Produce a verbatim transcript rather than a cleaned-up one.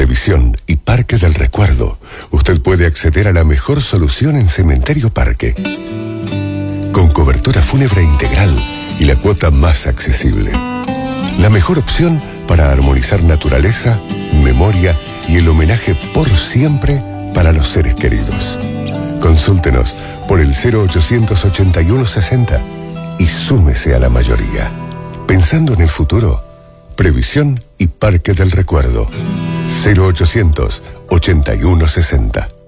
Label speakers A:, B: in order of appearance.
A: Previsión y Parque del Recuerdo. Usted puede acceder a la mejor solución en Cementerio Parque. Con cobertura fúnebre integral y la cuota más accesible. La mejor opción para armonizar naturaleza, memoria y el homenaje por siempre para los seres queridos. Consúltenos por el cero ochocientos ochenta y uno sesenta y súmese a la mayoría. Pensando en el futuro, Previsión y Parque del Recuerdo. cero ochocientos ochenta y uno sesenta.